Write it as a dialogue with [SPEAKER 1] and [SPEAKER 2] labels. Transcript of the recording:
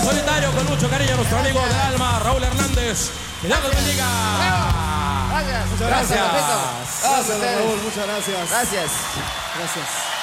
[SPEAKER 1] solitario con mucho cariño a nuestro amigo del alma, Raúl Hernández. Que Dios los bendiga.
[SPEAKER 2] Gracias.
[SPEAKER 3] Muchas gracias.
[SPEAKER 2] Gracias,
[SPEAKER 3] Gracias, don Raúl. Muchas gracias.
[SPEAKER 2] Gracias.
[SPEAKER 3] Gracias.